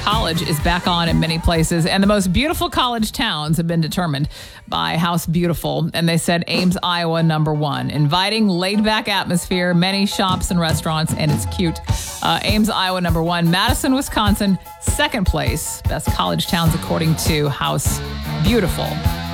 college is back on in many places, and the most beautiful college towns have been determined by House Beautiful, and they said Ames, Iowa, number one. Inviting, laid-back atmosphere, many shops and restaurants, and it's cute. Ames, Iowa, number one. Madison, Wisconsin, second place. Best college towns according to House Beautiful.